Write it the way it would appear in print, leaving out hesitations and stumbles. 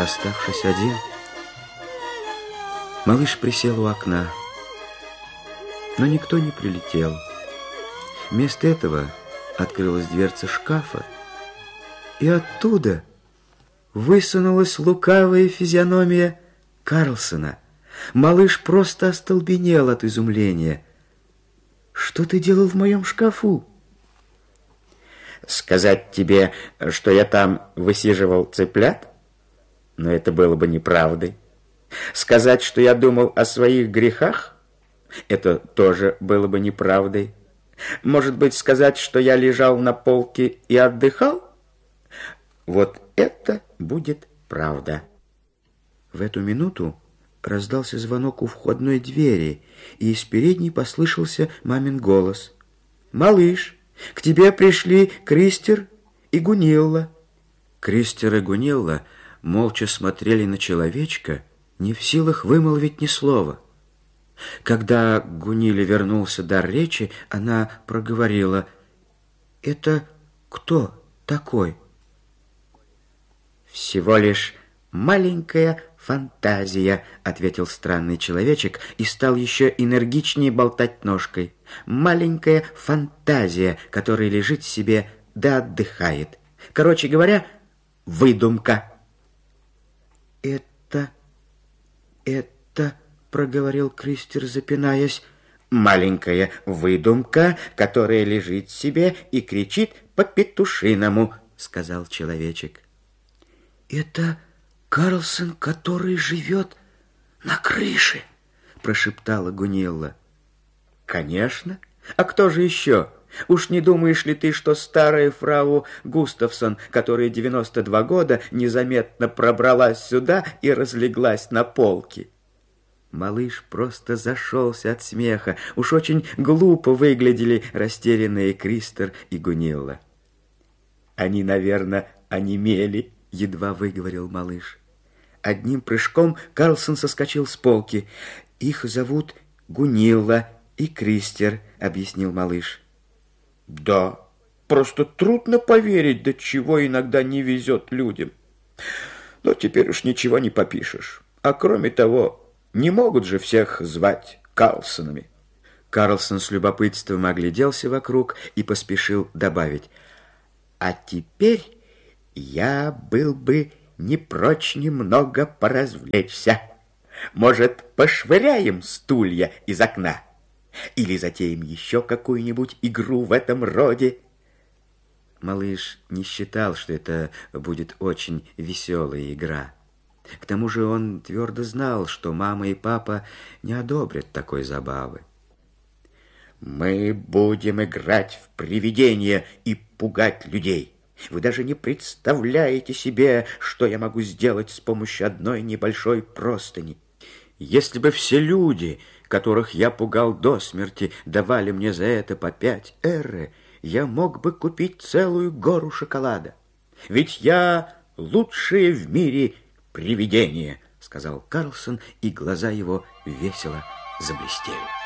Оставшись один, малыш присел у окна, но никто не прилетел. Вместо этого открылась дверца шкафа, и оттуда высунулась лукавая физиономия Карлсона. Малыш просто остолбенел от изумления. «Что ты делал в моем шкафу?» «Сказать тебе, что я там высиживал цыплят? Но это было бы неправдой. Сказать, что я думал о своих грехах? Это тоже было бы неправдой. Может быть, сказать, что я лежал на полке и отдыхал? Вот это будет правда». В эту минуту раздался звонок у входной двери, и из передней послышался мамин голос. «Малыш, к тебе пришли Кристер и Гунилла». Кристер и Гунилла молча смотрели на человечка, не в силах вымолвить ни слова. Когда Гуниле вернулся дар речи, она проговорила: «Это кто такой?» «Всего лишь маленькая фантазия», — ответил странный человечек и стал еще энергичнее болтать ножкой. «Маленькая фантазия, которая лежит себе да отдыхает. Короче говоря, выдумка». «Это, — проговорил Кристер, запинаясь, — маленькая выдумка, которая лежит себе и кричит по-петушиному», — сказал человечек. «Это Карлсон, который живет на крыше», — прошептала Гунилла. «Конечно. А кто же еще? Уж не думаешь ли ты, что старая фрау Густавсон, которая 92 года, незаметно пробралась сюда и разлеглась на полке?» Малыш просто зашелся от смеха. Уж очень глупо выглядели растерянные Кристер и Гунилла. «Они, наверное, онемели», — едва выговорил малыш. Одним прыжком Карлсон соскочил с полки. «Их зовут Гунилла и Кристер», — объяснил малыш. «Да, просто трудно поверить, до чего иногда не везет людям. Но теперь уж ничего не попишешь. А кроме того, не могут же всех звать Карлсонами». Карлсон с любопытством огляделся вокруг и поспешил добавить: «А теперь я был бы не прочь немного поразвлечься. Может, пошвыряем стулья из окна? Или затеем еще какую-нибудь игру в этом роде?» Малыш не считал, что это будет очень веселая игра. К тому же он твердо знал, что мама и папа не одобрят такой забавы. «Мы будем играть в привидения и пугать людей. Вы даже не представляете себе, что я могу сделать с помощью одной небольшой простыни. Если бы все люди, которых я пугал до смерти, давали мне за это по 5 эрре, я мог бы купить целую гору шоколада. Ведь я лучшее в мире привидение», — сказал Карлсон, и глаза его весело заблестели.